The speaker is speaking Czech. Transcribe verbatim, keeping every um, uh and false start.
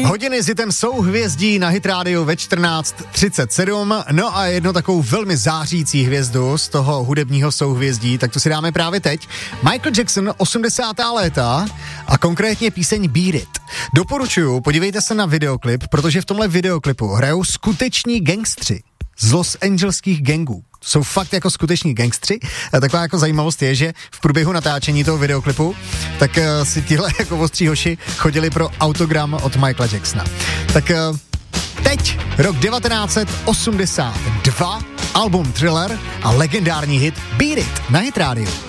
Hodiny s hitem souhvězdí na Hit Radio ve čtrnáct třicet sedm. No a jedno takovou velmi zářící hvězdu z toho hudebního souhvězdí, tak to si dáme právě teď. Michael Jackson, osmdesátá léta a konkrétně píseň Beat It. Doporučuju, podívejte se na videoklip, protože v tomhle videoklipu hrajou skuteční gangstři z Los Angeleských gangů. Jsou fakt jako skuteční gangstři. A taková jako zajímavost je, že v průběhu natáčení toho videoklipu tak uh, si tihle jako ostří hoši chodili pro autogram od Michaela Jacksona. Tak uh, teď, rok devatenáct set osmdesát dva, album Thriller a legendární hit Beat It na Hit Radio.